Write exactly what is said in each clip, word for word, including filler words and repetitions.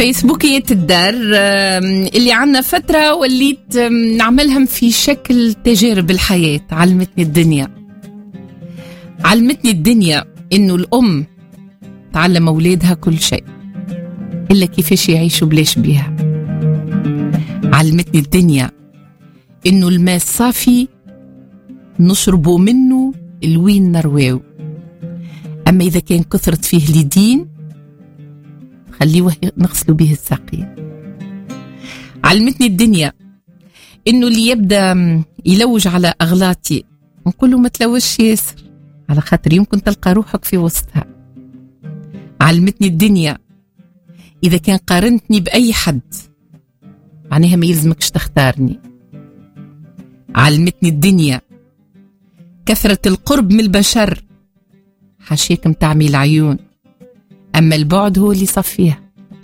فيسبوكية الدار اللي عنا فترة وليت نعملهم في شكل تجارب الحياة. علمتني الدنيا علمتني الدنيا إنه الأم تعلم أولادها كل شيء إلا كيفاش يعيشوا بلاش بيها. علمتني الدنيا إنه الماء الصافي نشربوا منه الوين نرواو، أما إذا كان كثرت فيه لدين خليه نغسلوا به الساقين. علمتني الدنيا إنه اللي يبدأ يلوج على أغلاطي نقوله ما تلوش ياسر على خاطر يمكن تلقى روحك في وسطها. علمتني الدنيا إذا كان قارنتني بأي حد معناها ما يلزمكش تختارني. علمتني الدنيا كثرة القرب من البشر حاشيكم تعمي العيون، أما البعد هو اللي صفيها.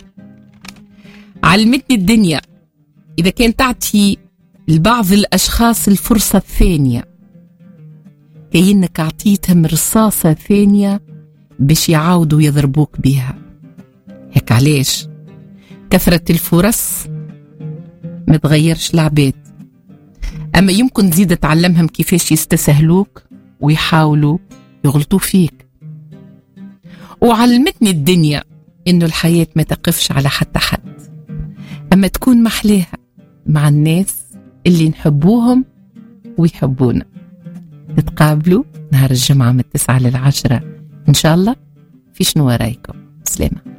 علمتني الدنيا إذا كان تعطي لبعض الأشخاص الفرصة الثانية كأنك أعطيتهم رصاصة ثانية باش يعاودوا يضربوك بها. هيك علاش كثرة الفرص ما تغيرش العباد، أما يمكن تزيد تعلمهم كيفاش يستسهلوك ويحاولوا يغلطوا فيك. وعلمتني الدنيا إنه الحياة ما تقفش على حتى حد، أما تكون محليها مع الناس اللي نحبوهم ويحبونا. نتقابلوا نهار الجمعة من التسعة للعشرة إن شاء الله في شنو ورايكم. سلامة.